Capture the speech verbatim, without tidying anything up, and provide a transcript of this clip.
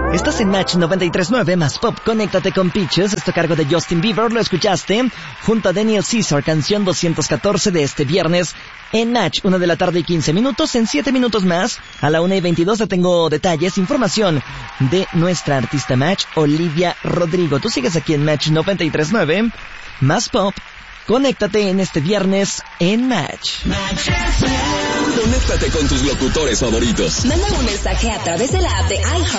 Estás en Match noventa y tres punto nueve más Pop, conéctate con Peaches, esto a cargo de Justin Bieber, lo escuchaste junto a Daniel Caesar, canción doscientos catorce de este viernes en Match, una de la tarde y quince minutos, en siete minutos más, a la una y veintidós te tengo detalles, información de nuestra artista Match, Olivia Rodrigo. Tú sigues aquí en Match noventa y tres punto nueve más Pop, conéctate en este viernes en Match. Conéctate con tus locutores favoritos. Manda un mensaje a través de la app de iHeart